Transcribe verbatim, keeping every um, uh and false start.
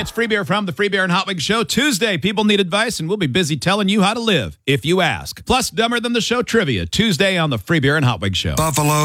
It's Free Beer from the Free Beer and Hot Wings Show. Tuesday, people need advice, and we'll be busy telling you how to live if you ask. Plus, Dumber Than the Show trivia, Tuesday on the Free Beer and Hot Wings Show. Buffalo.